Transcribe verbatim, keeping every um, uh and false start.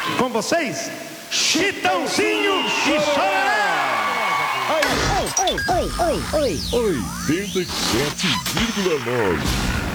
Com vocês, Chitãozinho e Chororó. Oi, oi, oi, oi, oi. oitenta e sete vírgula nove.